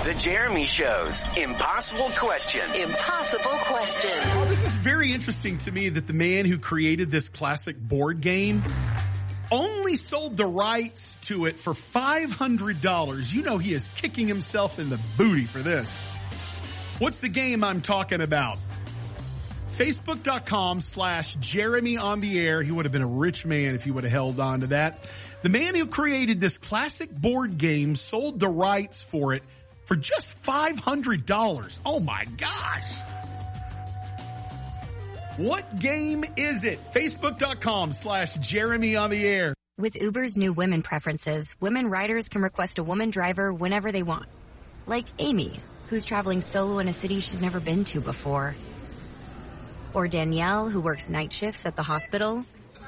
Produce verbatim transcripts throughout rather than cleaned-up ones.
The Jeremy Show's Impossible Question. Impossible Question. Oh, this is very interesting to me that the man who created this classic board game only sold the rights to it for five hundred dollars. You know he is kicking himself in the booty for this. What's the game I'm talking about? Facebook.com slash Jeremy on the air. He would have been a rich man if he would have held on to that. The man who created this classic board game sold the rights for it for just five hundred dollars. Oh my gosh. What game is it? Facebook.com slash Jeremy on the air. With Uber's new women preferences, women riders can request a woman driver whenever they want. Like Amy, who's traveling solo in a city she's never been to before. Or Danielle, who works night shifts at the hospital.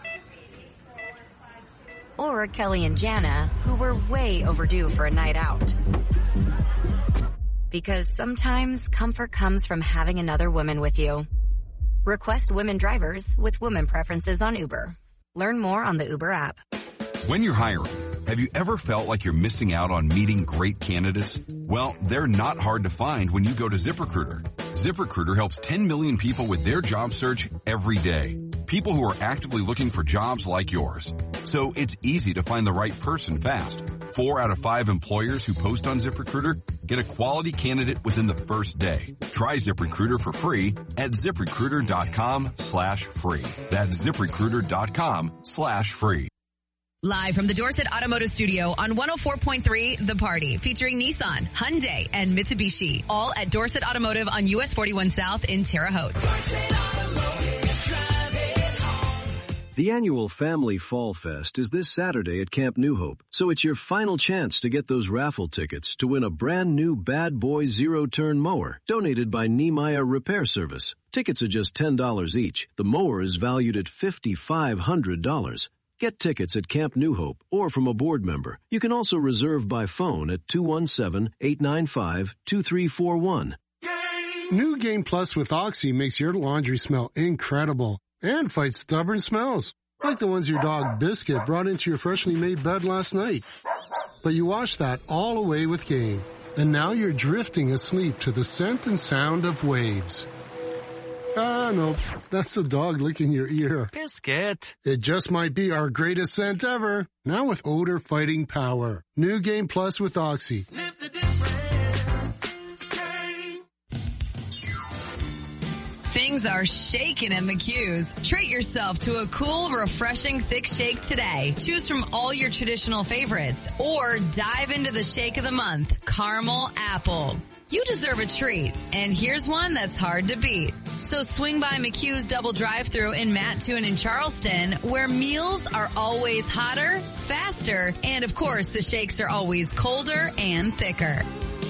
Or Kelly and Jana, who were way overdue for a night out. Because sometimes comfort comes from having another woman with you. Request women drivers with women preferences on Uber. Learn more on the Uber app. When you're hiring, have you ever felt like you're missing out on meeting great candidates? Well, they're not hard to find when you go to ZipRecruiter. ZipRecruiter helps ten million people with their job search every day. People who are actively looking for jobs like yours. So it's easy to find the right person fast. Four out of five employers who post on ZipRecruiter get a quality candidate within the first day. Try ZipRecruiter for free at ZipRecruiter.com slash free. That's ZipRecruiter.com slash free. Live from the Dorset Automotive Studio on one oh four point three The Party, featuring Nissan, Hyundai, and Mitsubishi. All at Dorset Automotive on U S forty-one South in Terre Haute. The annual Family Fall Fest is this Saturday at Camp New Hope, so it's your final chance to get those raffle tickets to win a brand new Bad Boy zero-turn mower donated by Niemeyer Repair Service. Tickets are just ten dollars each. The mower is valued at five thousand five hundred dollars. Get tickets at Camp New Hope or from a board member. You can also reserve by phone at two one seven, eight nine five, two three four one. New Game Plus with Oxy makes your laundry smell incredible and fights stubborn smells, like the ones your dog Biscuit brought into your freshly made bed last night. But you washed that all away with Game, and now you're drifting asleep to the scent and sound of waves. Ah, no, that's the dog licking your ear. Biscuit. It just might be our greatest scent ever. Now with odor fighting power. New Game Plus with Oxy. Sniff the difference. Game. Things are shaking in McHugh's. Treat yourself to a cool, refreshing, thick shake today. Choose from all your traditional favorites or dive into the shake of the month, Caramel Apple. You deserve a treat, and here's one that's hard to beat. So swing by McHugh's Double Drive-Thru in Mattoon and Charleston, where meals are always hotter, faster, and of course the shakes are always colder and thicker.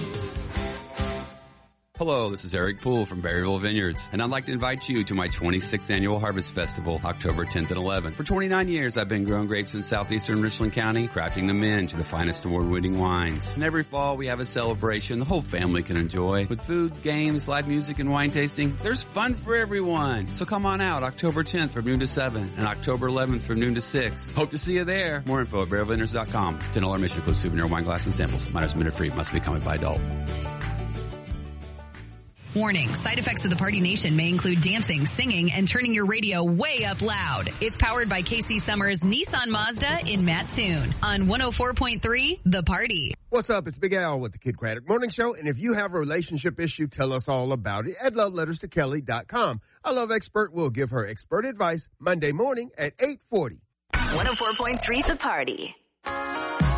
Hello, this is Eric Poole from Berryville Vineyards, and I'd like to invite you to my twenty-sixth Annual Harvest Festival, October tenth and eleventh. For twenty-nine years, I've been growing grapes in southeastern Richland County, crafting them into the finest award-winning wines. And every fall, we have a celebration the whole family can enjoy. With food, games, live music, and wine tasting, there's fun for everyone. So come on out October tenth from noon to seven, and October eleventh from noon to six. Hope to see you there. More info at berryville vineyards dot com. ten dollars admission includes souvenir, wine glass, and samples. Minors minute free. Must be accompanied by adult. Warning, side effects of the Party Nation may include dancing, singing, and turning your radio way up loud. It's powered by K C Summers Nissan Mazda in Mattoon on one oh four point three The Party. What's up? It's Big Al with the Kid Craddock Morning Show. And if you have a relationship issue, tell us all about it at love letters to kelly dot com. Our love expert will give her expert advice Monday morning at eight forty. one oh four point three The Party.